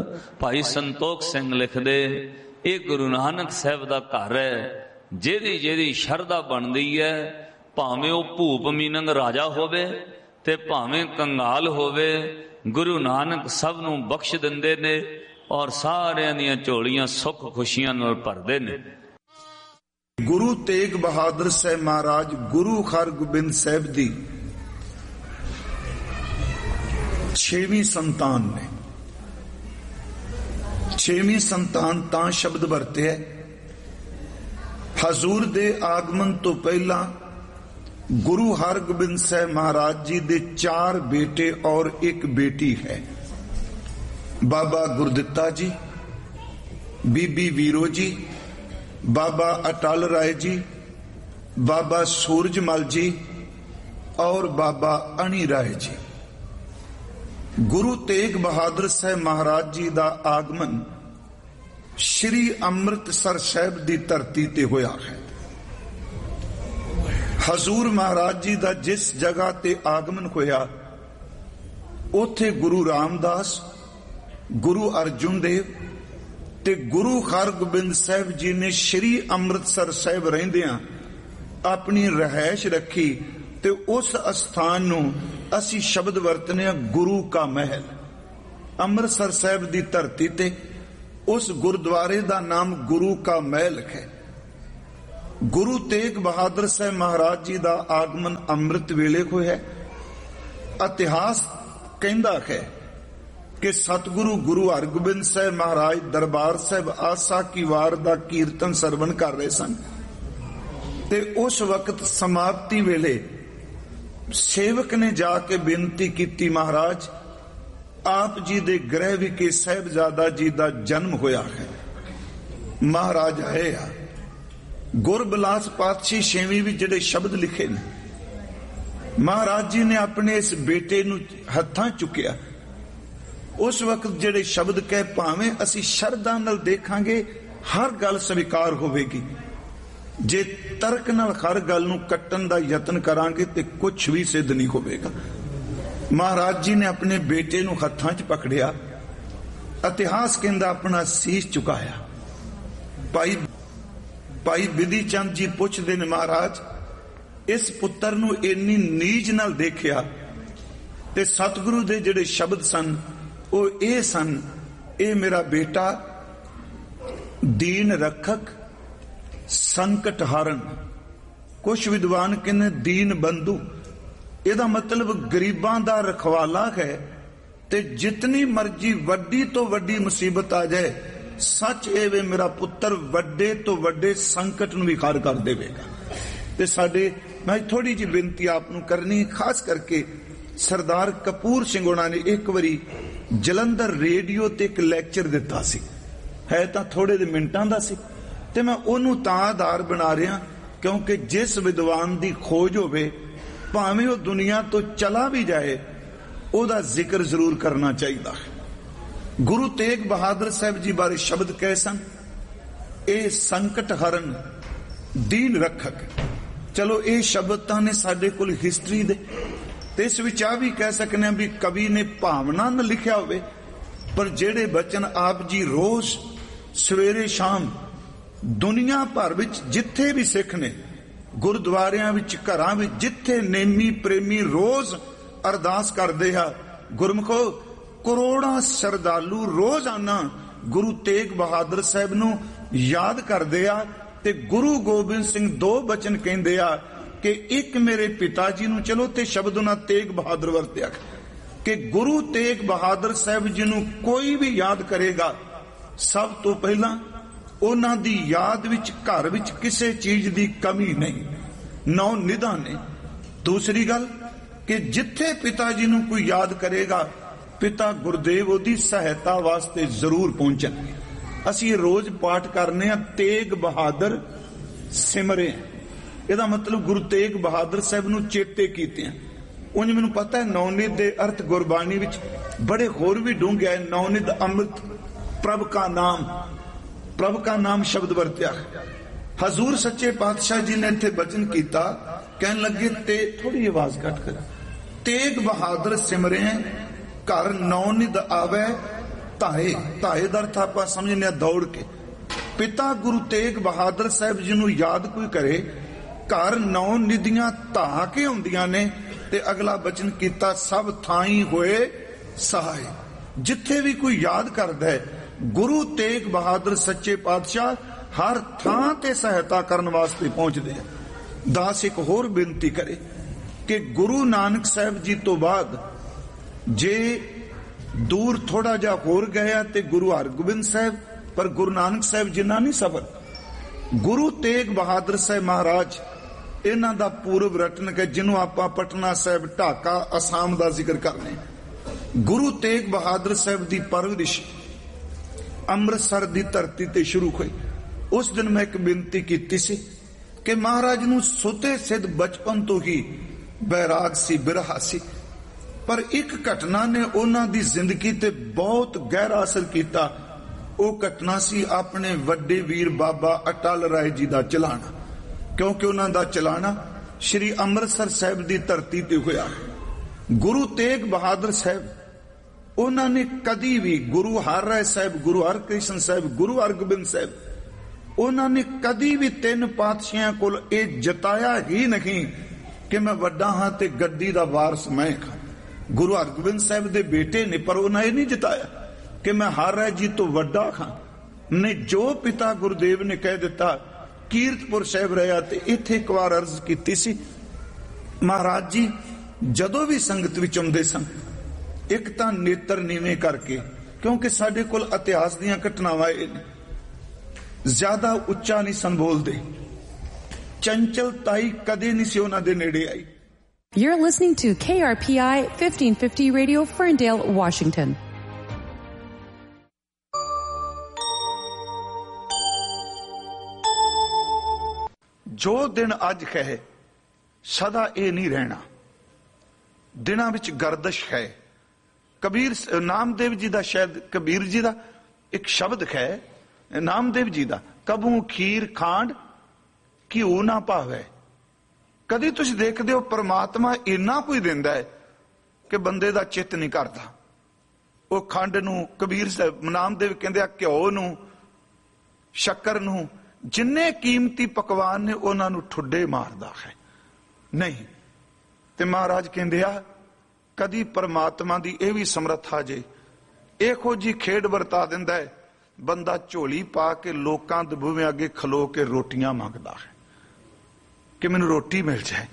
भाई संतोख सिंह लिखदे, ये गुरु नानक साहब दा घर है, जेदी जेदी शरदा बनदी है, भावें वो भूप मीनंग राजा होवे ते भावें कंगाल होवे, गुरु नानक सब नूं बख्श दिंदे ने और सारियां दियां झोलियां सुख खुशियां नाल भरदे ने। गुरु तेग बहादुर साहब महाराज गुरु हरगोबिंद साहब दी 6वीं संतान ने। 6वीं संतान तां शब्द वरते है, हजूर दे आगमन तो पहला गुरु हरगोबिंद साहब महाराज जी दे 4 बेटे और 1 बेटी है। बाबा गुरदित्ता जी, बीबी वीरो जी, बाबा अटल राय जी, बाबा सूरजमल जी और बाबा अणी राय जी। गुरु तेग बहादुर साहब महाराज जी दा आगमन श्री अमृतसर साहब दी धरती ते होया है। हजूर महाराज जी दा जिस जगह ते आगमन होया, उथे गुरु रामदास, गुरु अर्जुन देव ते गुरु हरगोबिंद साहब जी ने श्री अमृतसर साहब रहिंदियां अपनी रहायश रखी ते उस स्थान नूं असी शब्द वरतने गुरु का महल। अमृतसर साहब दी धरती ते उस गुरुद्वारे दा नाम गुरु का महल है। गुरु तेग बहादुर साहब महाराज जी दा आगमन अमृत वेले होया। इतिहास कहंदा है कि सतगुरु गुरु हरगोबिंद साहब महाराज दरबार साहब आसा की वार दा कीर्तन सरवण कर रहे सन ते उस वक्त समाप्ति वेले सेवक ने जाके बेनती की, महाराज आप जी दे गृह विखे साहिबजादा जी दा जन्म होया है। महाराज आए आ। गुरबिलास पातशाही 6वीं भी जिहड़े शब्द लिखे ने, महाराज जी ने अपने इस बेटे नूं हत्थां चुकिया। उस वक्त जिहड़े शब्द कहे, भावें असी शरदा नाल देखांगे हर गल स्वीकार होवेगी, जे तर्क नाल हर गल नूं कट्टण दा यतन करांगे ते कुछ भी सिद्ध नहीं होवेगा। महाराज जी ने अपने बेटे नूं हत्थां च पकड़िया। इतिहास कहंदा अपना सीस चुकाया। भाई बिधि चंद जी पुछदे ने, महाराज इस पुत्र नूं इन्नी नीज नाल देखिया ते सतगुरु दे जिहड़े शब्द सन वो ये सन, ए मेरा बेटा दीन रखक संकट हारण। कुछ विद्वान कहने दीन बंधु, ਇਹਦਾ मतलब गरीबां दा रखवाला है। ते जितनी मर्जी वड्डी तो वड्डी मुसीबत आ जाए, सच ए वे मेरा पुत्र वड्डे तो वड्डे संकट नूं भी खार कर देवेगा। ते साडे मैं थोड़ी जी बेनती आपनूं करनी, खास करके सरदार कपूर सिंह होना ने एक बारी जलंधर रेडियो ते एक लैक्चर दिता सी, है तां थोड़े दे मिनटां दा सी, ते मैं ओनू तां आधार बना रहा क्योंकि जिस विद्वान दी खोज होवे, भावें वो दुनिया तो चला भी जाए, ओदा जिक्र जरूर करना चाहिए। गुरु तेग बहादुर साहब जी बारे शब्द कहे सन, ए संकट हरण दीन रखक। चलो ये शब्द ने साडे कोल हिस्टरी दे, ते इस विच आ भी कह सकने भी कवि ने भावना न लिखिया होवे, पर जेड़े बचन आप जी रोज सवेरे शाम दुनिया भर विच जिथे भी सिख ने, गुरुद्वारियां विच घरां विच जिथे नेमी प्रेमी रोज अरदास करदे आ, गुरमुखो करोड़ां श्रद्धालु रोजाना गुरु तेग बहादुर साहब नूं याद करदे आ। ते गुरु गोबिंद सिंह 2 बचन कहंदे आ कि एक मेरे पिता जी नूं, चलो ते शब्द उन्हां तेग बहादुर वरत्या कि गुरु तेग बहादुर साहब जी नूं कोई भी याद करेगा, सब तो पहला उन्हां दी याद विच घर विच किसी चीज दी कमी नहीं, नौ निधान ने। दूसरी गल कि जिथे पिता जी नूं कोई याद करेगा, पिता गुरदेव ओदी सहायता वास्ते जरूर पहुंचन। असी रोज पाठ करने आ तेग बहादुर सिमरे, ਇਹਦਾ मतलब गुरु तेग बहादुर साहब नूं चेते कीते हैं। उंज मैनूं पता है नौनिध दे अर्थ गुरबाणी विच बड़े होर भी डूंघे है। नौनिध अमृत प्रभ का नाम शब्द वरत्या। हजूर सच्चे पातशाह जी ने इत्थे बचन कीता, कहन लगे ते थोड़ी आवाज घट कर, तेग बहादुर सिमरे घर नौनिध आवे ਧਾਏ, ਧਾਏ ਦਾ ਅਰਥ ਆਪਾਂ ਸਮਝਦੇ ਹਾਂ ਦੌੜ ਕੇ। ਪਿਤਾ ਗੁਰੂ ਤੇਗ ਬਹਾਦਰ ਸਾਹਿਬ ਜੀ ਨੂੰ ਯਾਦ ਕੋਈ ਕਰੇ, ਘਰ 9 ਨਿਧੀਆਂ ਧਾ ਕੇ ਆਉਂਦੀਆਂ ਨੇ। ਤੇ ਅਗਲਾ ਬਚਨ ਕੀਤਾ, ਸਭ ਥਾਈ ਹੋਏ ਸਹਾਏ। ਜਿੱਥੇ ਵੀ ਕੋਈ ਯਾਦ ਕਰਦਾ ਹੈ ਗੁਰੂ ਤੇਗ ਬਹਾਦਰ ਸੱਚੇ ਪਾਤਸ਼ਾਹ ਹਰ ਥਾਂ ਤੇ ਸਹਾਇਤਾ ਕਰਨ ਵਾਸਤੇ ਪਹੁੰਚਦੇ ਆ। ਦਾਸ ਇੱਕ ਹੋਰ ਬੇਨਤੀ ਕਰੇ ਕਿ ਗੁਰੂ ਨਾਨਕ ਸਾਹਿਬ ਜੀ ਤੋਂ ਬਾਅਦ ਜੇ ਦੂਰ ਥੋੜਾ ਜਿਹਾ ਹੋਰ ਗਿਆ ਤੇ ਗੁਰੂ ਹਰਗੋਬਿੰਦ ਸਾਹਿਬ, ਪਰ ਗੁਰੂ ਨਾਨਕ ਸਾਹਿਬ ਜਿੰਨਾ ਨਹੀਂ ਸਫਰ। ਗੁਰੂ ਤੇਗ ਬਹਾਦਰ ਸਾਹਿਬ ਮਹਾਰਾਜ, ਇਹਨਾਂ ਦਾ ਪੂਰਵ ਰਟਨ ਕਿ ਜਿਹਨੂੰ ਆਪਾਂ ਪਟਨਾ ਸਾਹਿਬ, ਢਾਕਾ, ਅਸਾਮ ਦਾ ਜ਼ਿਕਰ ਕਰਨੇ। ਗੁਰੂ ਤੇਗ ਬਹਾਦਰ ਸਾਹਿਬ ਦੀ ਪਰਵਰਿਸ਼ ਅੰਮ੍ਰਿਤਸਰ ਦੀ ਧਰਤੀ ਤੇ ਸ਼ੁਰੂ ਹੋਈ। ਉਸ ਦਿਨ ਮੈਂ ਇੱਕ ਬੇਨਤੀ ਕੀਤੀ ਸੀ ਕਿ ਮਹਾਰਾਜ ਨੂੰ ਸੁਤੇ ਸਿੱਧ ਬਚਪਨ ਤੋਂ ਹੀ ਬੈਰਾਗ ਸੀ, ਬਿਰਹਾ ਸੀ, ਪਰ ਇੱਕ ਘਟਨਾ ਨੇ ਉਹਨਾਂ ਦੀ ਜ਼ਿੰਦਗੀ ਤੇ ਬਹੁਤ ਗਹਿਰਾ ਅਸਰ ਕੀਤਾ। ਉਹ ਘਟਨਾ ਸੀ ਆਪਣੇ ਵੱਡੇ ਵੀਰ ਬਾਬਾ ਅਟਲ ਰਾਏ ਜੀ ਦਾ ਚਲਾਣਾ, ਕਿਉਂਕਿ ਉਹਨਾਂ ਦਾ ਚਲਾਣਾ ਸ਼੍ਰੀ ਅੰਮ੍ਰਿਤਸਰ ਸਾਹਿਬ ਦੀ ਧਰਤੀ ਤੇ ਹੋਇਆ। ਗੁਰੂ ਤੇਗ ਬਹਾਦਰ ਸਾਹਿਬ, ਉਹਨਾਂ ਨੇ ਕਦੀ ਵੀ ਗੁਰੂ ਹਰ ਰਾਏ ਸਾਹਿਬ, ਗੁਰੂ ਹਰਕ੍ਰਿਸ਼ਨ ਸਾਹਿਬ, ਗੁਰੂ ਹਰਗੋਬਿੰਦ ਸਾਹਿਬ, ਉਹਨਾਂ ਨੇ ਕਦੀ ਵੀ 3 ਪਾਤਸ਼ਾਹਾਂ ਕੋਲ ਇਹ ਜਤਾਇਆ ਹੀ ਨਹੀਂ ਕਿ ਮੈਂ ਵੱਡਾ ਹਾਂ ਤੇ ਗੱਦੀ ਦਾ ਵਾਰਸ ਮੈਂ ਹਾਂ। ਗੁਰੂ ਹਰਗੋਬਿੰਦ ਸਾਹਿਬ ਦੇ ਬੇਟੇ ਨੇ, ਪਰ ਉਹਨਾਂ ਇਹ ਨਹੀਂ ਜਤਾਇਆ ਕਿ ਮੈਂ ਹਰ ਰਾਏ ਜੀ ਤੋਂ ਵੱਡਾ ਹਾਂ। ਨੇ ਜੋ ਪਿਤਾ ਗੁਰਦੇਵ ਨੇ ਕਹਿ ਦਿੱਤਾ, ਕੀਰਤਪੁਰ ਸਾਹਿਬ ਰਿਹਾ ਤੇ ਇੱਥੇ ਇੱਕ ਵਾਰ ਅਰਜ਼ ਕੀਤੀ ਸੀ, ਮਹਾਰਾਜ ਜੀ ਜਦੋਂ ਵੀ ਸੰਗਤ ਵਿੱਚ ਆਉਂਦੇ ਸਨ, ਇੱਕ ਤਾਂ ਨੇਤਰ ਨੀਵੇਂ ਕਰਕੇ, ਕਿਉਂਕਿ ਸਾਡੇ ਕੋਲ ਇਤਿਹਾਸ ਦੀਆਂ ਘਟਨਾਵਾਂ ਜ਼ਿਆਦਾ ਉੱਚਾ ਨਹੀਂ ਸਨ ਬੋਲਦੇ, ਚੰਚਲਤਾਈ ਕਦੇ ਨਹੀਂ ਸੀ ਉਹਨਾਂ ਦੇ ਨੇੜੇ ਆਈ। You're listening to KRPI 1550 Radio, Ferndale, Washington. ਜੋ ਦਿਨ ਅੱਜ ਹੈ ਸਦਾ ਇਹ ਨਹੀਂ ਰਹਿਣਾ, ਦਿਨਾਂ ਵਿੱਚ ਗਰਦਸ਼ ਹੈ। ਕਬੀਰ ਨਾਮਦੇਵ ਜੀ ਦਾ, ਸ਼ਾਇਦ ਕਬੀਰ ਜੀ ਦਾ ਇੱਕ ਸ਼ਬਦ ਹੈ ਨਾਮਦੇਵ ਜੀ ਦਾ, ਕਬੂ ਖੀਰ ਖਾਂਡ ਘਿਓ ਨਾ ਭਾਵੇ। ਕਦੀ ਤੁਸੀਂ ਦੇਖਦੇ ਹੋ ਪਰਮਾਤਮਾ ਇੰਨਾ ਕੋਈ ਦਿੰਦਾ ਹੈ ਕਿ ਬੰਦੇ ਦਾ ਚਿੱਤ ਨਹੀਂ ਕਰਦਾ। ਉਹ ਖੰਡ ਨੂੰ, ਕਬੀਰ ਨਾਮਦੇਵ ਕਹਿੰਦੇ ਆ ਘਿਓ ਨੂੰ, ਸ਼ੱਕਰ ਨੂੰ, ਜਿੰਨੇ ਕੀਮਤੀ ਪਕਵਾਨ ਨੇ ਉਹਨਾਂ ਨੂੰ ਠੁੱਡੇ ਮਾਰਦਾ ਹੈ ਨਹੀਂ। ਤੇ ਮਹਾਰਾਜ ਕਹਿੰਦੇ ਆ ਕਦੀ ਪਰਮਾਤਮਾ ਦੀ ਇਹ ਵੀ ਸਮਰੱਥਾ ਜੇ ਇਹੋ ਜੀ ਖੇਡ ਵਰਤਾ ਦਿੰਦਾ ਹੈ, ਬੰਦਾ ਝੋਲੀ ਪਾ ਕੇ ਲੋਕਾਂ ਦੇ ਬੂਹੇ ਅੱਗੇ ਖਲੋ ਕੇ ਰੋਟੀਆਂ ਮੰਗਦਾ ਹੈ ਕਿ ਮੈਨੂੰ ਰੋਟੀ ਮਿਲ ਜਾਏ।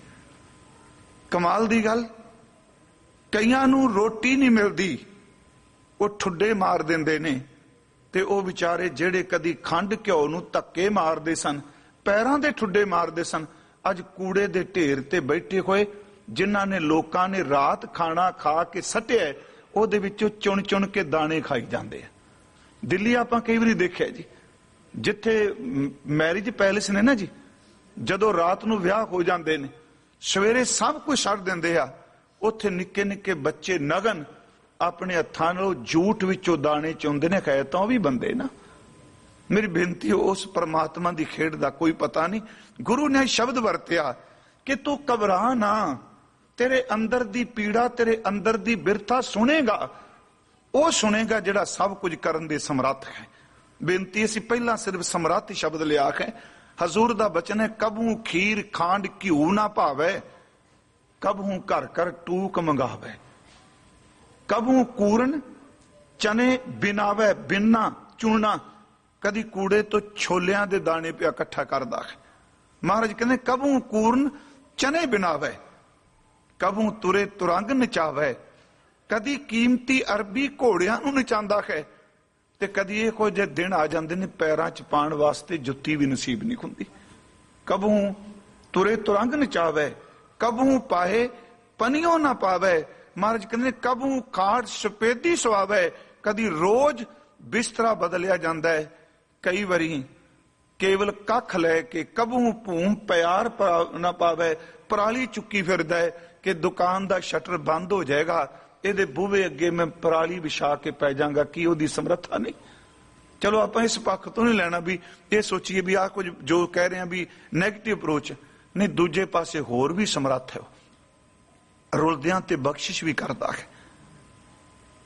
ਕਮਾਲ ਦੀ ਗੱਲ, ਕਈਆਂ ਨੂੰ ਰੋਟੀ ਨਹੀਂ ਮਿਲਦੀ, ਉਹ ਠੁੱਡੇ ਮਾਰ ਦਿੰਦੇ ਨੇ। ਤੇ ਉਹ ਵਿਚਾਰੇ ਜਿਹੜੇ ਕਦੀ ਖੰਡ ਘਿਓ ਨੂੰ ਧੱਕੇ ਮਾਰਦੇ ਸਨ, ਪੈਰਾਂ ਦੇ ਠੁੱਡੇ ਮਾਰਦੇ ਸਨ, ਅੱਜ ਕੂੜੇ ਦੇ ਢੇਰ ਤੇ ਬੈਠੇ ਹੋਏ, ਜਿਨ੍ਹਾਂ ਨੇ ਲੋਕਾਂ ਨੇ ਰਾਤ ਖਾਣਾ ਖਾ ਕੇ ਸੱਟਿਆ, ਉਹਦੇ ਵਿੱਚੋਂ ਚੁਣ ਚੁਣ ਕੇ ਦਾਣੇ ਖਾਈ ਜਾਂਦੇ ਆ। ਦਿੱਲੀ ਆਪਾਂ ਕਈ ਵਾਰੀ ਦੇਖਿਆ ਜੀ, ਜਿੱਥੇ ਮੈਰਿਜ ਪੈਲੇਸ ਨੇ ਨਾ ਜੀ, ਜਦੋਂ ਰਾਤ ਨੂੰ ਵਿਆਹ ਹੋ ਜਾਂਦੇ ਨੇ, ਸਵੇਰੇ ਸਭ ਕੁਝ ਛੱਡ ਦਿੰਦੇ ਆ, ਉੱਥੇ ਨਿੱਕੇ ਨਿੱਕੇ ਬੱਚੇ ਨਗਨ ਆਪਣੇ ਹੱਥਾਂ ਨਾਲ ਜੂਠ ਵਿੱਚੋਂ ਦਾਣੇ ਚੁੰਦੇ ਨੇ। ਖਾਏ ਤਾਂ ਉਹ ਵੀ ਬੰਦੇ ਨਾ। ਮੇਰੀ ਬੇਨਤੀ, ਉਸ ਪਰਮਾਤਮਾ ਦੀ ਖੇਡ ਦਾ ਕੋਈ ਪਤਾ ਨਹੀਂ। ਗੁਰੂ ਨੇ ਸ਼ਬਦ ਵਰਤਿਆ ਕਿ ਤੂੰ ਘਬਰਾ ਨਾ, ਤੇਰੇ ਅੰਦਰ ਦੀ ਪੀੜਾ, ਤੇਰੇ ਅੰਦਰ ਦੀ ਬਿਰਥਾ ਸੁਣੇਗਾ। ਉਹ ਸੁਣੇਗਾ ਜਿਹੜਾ ਸਭ ਕੁਝ ਕਰਨ ਦੇ ਸਮਰੱਥ ਹੈ। ਬੇਨਤੀ, ਅਸੀਂ ਪਹਿਲਾਂ ਸਿਰਫ ਸਮਰੱਥ ਸ਼ਬਦ ਲਿਆ ਹੈ। ਹਜ਼ੂਰ ਦਾ ਬਚਨ ਹੈ, ਕਬੂ ਖੀਰ ਖਾਂਡ ਘਿਓ ਨਾ ਭਾਵੇ, ਕਬਹੂ ਘਰ ਘਰ ਟੂਕ ਮੰਗਾਵੇ। ਕਬੂ ਕੂਰਨ ਚਨੇ ਬਿਨਾਵੇ, ਬਿਨਾ ਚੁਣਨਾ, ਕਦੀ ਕੂੜੇ ਤੋਂ ਛੋਲਿਆਂ ਦੇ ਦਾਣੇ ਪਿਆ ਇਕੱਠਾ ਕਰਦਾ ਹੈ। ਮਹਾਰਾਜ ਕਹਿੰਦੇ ਕਬੂ ਕੂਰਨ ਚਨੇ ਬਿਨਾਵੇ, ਕਬੂ ਤੁਰੇ ਤੁਰੰਗ ਨਚਾਵੇ। ਕਦੀ ਕੀਮਤੀ ਅਰਬੀ ਘੋੜਿਆਂ ਨੂੰ ਨਚਾਉਂਦਾ ਹੈ, ਤੇ ਕਦੀ ਇਹ ਕੋਈ ਜੇ ਦਿਨ ਆ ਜਾਂਦੇ ਨੇ ਪੈਰਾਂ 'ਚ ਪਾਉਣ ਵਾਸਤੇ ਜੁੱਤੀ ਵੀ ਨਸੀਬ ਨਹੀਂ ਹੁੰਦੀ। ਕਬੂ ਤੁਰੇ ਤੁਰੰਗ ਨਚਾਵੇ, ਕਬੂ ਪਾਏ ਪਨੀਓ ਨਾ ਪਾਵੇ। ਮਹਾਰਾਜ ਕਹਿੰਦੇ ਕਬੂ ਖਾੜ ਸਪੇਦੀ ਸਵਾਵੇ। ਕਦੀ ਰੋਜ਼ ਬਿਸਤਰਾ ਬਦਲਿਆ ਜਾਂਦਾ ਹੈ, ਕਈ ਵਾਰੀ ਕੇਵਲ ਕੱਖ ਲੈ ਕੇ। ਕਬੂ ਭੂਮ ਪਿਆਰ ਨਾ ਪਾਵੇ, ਪਰਾਲੀ ਚੁੱਕੀ ਫਿਰਦਾ ਹੈ ਕਿ ਦੁਕਾਨ ਦਾ ਸ਼ਟਰ ਬੰਦ ਹੋ ਜਾਏਗਾ, ਇਹਦੇ ਬੂਹੇ ਅੱਗੇ ਮੈਂ ਪਰਾਲੀ ਵਿਛਾ ਕੇ ਪੈ ਜਾਵਾਂਗਾ। ਕੀ ਉਹਦੀ ਸਮਰੱਥਾ ਨਹੀਂ? ਚਲੋ ਆਪਾਂ ਇਸ ਪੱਖ ਤੋਂ ਨਹੀਂ ਲੈਣਾ ਵੀ ਇਹ ਸੋਚੀਏ ਵੀ ਆਹ ਕੁਝ ਜੋ ਕਹਿ ਰਹੇ ਆ ਵੀ ਨੈਗੇਟਿਵ ਅਪਰੋਚ ਨਹੀਂ। ਦੂਜੇ ਪਾਸੇ ਹੋਰ ਵੀ ਸਮਰੱਥ ਹੈ, ਰੁਲਦਿਆਂ ਤੇ ਬਖਸ਼ਿਸ਼ ਵੀ ਕਰਦਾ ਹੈ।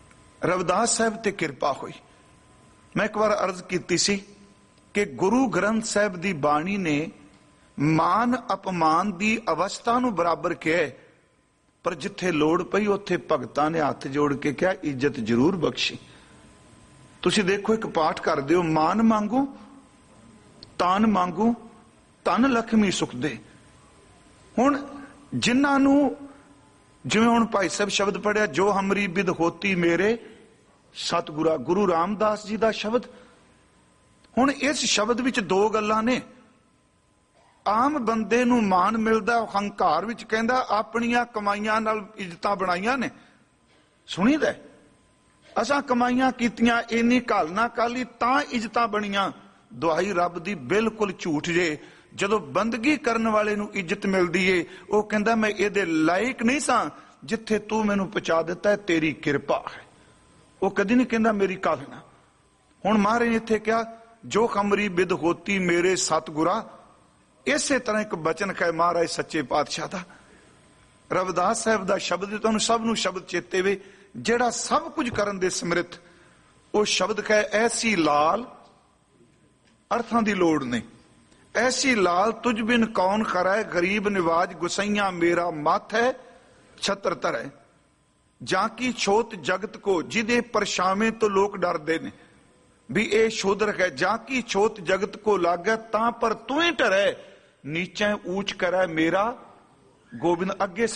ਰਵਿਦਾਸ ਸਾਹਿਬ ਤੇ ਕਿਰਪਾ ਹੋਈ। ਮੈਂ ਇੱਕ ਵਾਰ ਅਰਜ਼ ਕੀਤੀ ਸੀ ਕਿ ਗੁਰੂ ਗ੍ਰੰਥ ਸਾਹਿਬ ਦੀ ਬਾਣੀ ਨੇ ਮਾਨ ਅਪਮਾਨ ਦੀ ਅਵਸਥਾ ਨੂੰ ਬਰਾਬਰ ਕਿਹਾ, ਪਰ ਜਿੱਥੇ ਲੋੜ ਪਈ ਉੱਥੇ ਭਗਤਾਂ ਨੇ ਹੱਥ ਜੋੜ ਕੇ ਕਿਹਾ ਇੱਜ਼ਤ ਜ਼ਰੂਰ ਬਖਸ਼ੀ। ਤੁਸੀਂ ਦੇਖੋ, ਇੱਕ ਪਾਠ ਕਰਦੇ ਹੋ, ਮਾਨ ਮੰਗੂ ਤਾਨ ਮੰਗੂ ਧਨ ਲక్ష్ਮੀ ਸੁਖ ਦੇ। ਹੁਣ ਜਿਨ੍ਹਾਂ ਨੂੰ, ਜਿਵੇਂ ਹੁਣ ਭਾਈ ਸਾਹਿਬ ਸ਼ਬਦ ਪੜਿਆ, ਜੋ ਹਮਰੀ ਬਿਦ ਹੋਤੀ ਮੇਰੇ ਸਤਿਗੁਰਾ, ਗੁਰੂ ਰਾਮਦਾਸ ਜੀ ਦਾ ਸ਼ਬਦ। ਹੁਣ ਇਸ ਸ਼ਬਦ ਵਿੱਚ ਦੋ ਗੱਲਾਂ ਨੇ। ਆਮ ਬੰਦੇ ਨੂੰ ਮਾਨ ਮਿਲਦਾ, ਹੰਕਾਰ ਵਿੱਚ ਕਹਿੰਦਾ ਆਪਣੀਆਂ ਕਮਾਈਆਂ ਨਾਲ ਇੱਜ਼ਤਾਂ ਬਣਾਈਆਂ ਨੇ, ਸੁਣੀਦਾ ਅਸਾਂ ਕਮਾਈਆਂ ਕੀਤੀਆਂ, ਇੰਨੀ ਘਾਲ ਨਾ ਕਾਲੀ ਤਾਂ ਇੱਜ਼ਤਾਂ ਬਣੀਆਂ। ਦੁਹਾਈ ਰੱਬ ਦੀ ਬਿਲਕੁਲ ਝੂਠ ਜੇ। ਜਦੋਂ ਬੰਦਗੀ ਕਰਨ ਵਾਲੇ ਨੂੰ ਇੱਜ਼ਤ ਮਿਲਦੀ ਏ, ਉਹ ਕਹਿੰਦਾ ਮੈਂ ਇਹਦੇ ਲਾਇਕ ਨਹੀਂ ਸਾਂ, ਜਿੱਥੇ ਤੂੰ ਮੈਨੂੰ ਪਹੁੰਚਾ ਦਿੱਤਾ ਹੈ ਤੇਰੀ ਕਿਰਪਾ ਹੈ। ਉਹ ਕਦੀ ਨਹੀਂ ਕਹਿੰਦਾ ਮੇਰੀ ਕਾਲ ਨਾ। ਹੁਣ ਮਹਾਰਾਜ ਨੇ ਇੱਥੇ ਕਿਹਾ ਜੋ ਹਮਰੀ ਬਿਦ ਹੋਤੀ ਮੇਰੇ ਸਤਿਗੁਰਾ। ਇਸੇ ਤਰ੍ਹਾਂ ਇੱਕ ਬਚਨ ਹੈ ਮਹਾਰਾਜ ਸੱਚੇ ਪਾਤਸ਼ਾਹ ਦਾ, ਰਵਿਦਾਸ ਸਾਹਿਬ ਦਾ ਸ਼ਬਦ, ਤੁਹਾਨੂੰ ਸਭ ਨੂੰ ਸ਼ਬਦ ਚੇਤੇ ਵੇ, ਜਿਹੜਾ ਸਭ ਕੁਝ ਕਰਨ ਦੇ ਸਮਰਿੱਥ। ਉਹ ਸ਼ਬਦ ਹੈ ਐਸੀ ਲਾਲ, ਅਰਥਾਂ ਦੀ ਲੋੜ ਨਹੀਂ, ਐਸੀ ਲਾਲ ਤੁਝ ਬਿਨ ਕੌਣ ਖਰੈ, ਗਰੀਬ ਨਿਵਾਜ ਗੁਸਈਆਂ ਮੇਰਾ ਮੱਥ ਹੈ ਛਤਰ ਧਰੈ। ਜਾਂ ਕੀ ਛੋਤ ਜਗਤ ਕੋ, ਜਿਹਦੇ ਪਰਛਾਵੇਂ ਤੋਂ ਲੋਕ ਡਰਦੇ ਨੇ ਵੀ ਇਹ ਸ਼ੂਦਰ ਹੈ। ਜਾਂ ਕੀ ਛੋਤ ਜਗਤ ਕੋ ਲਾਗੈ, ਤਾਂ ਪਰ ਤੂੰ ਹੀ ਟਰੈ, ਨੀਚੇ ਊਚ ਕਰੈ ਮੇਰਾ ਗੋਬਿੰਦ। ਅੱਗੇ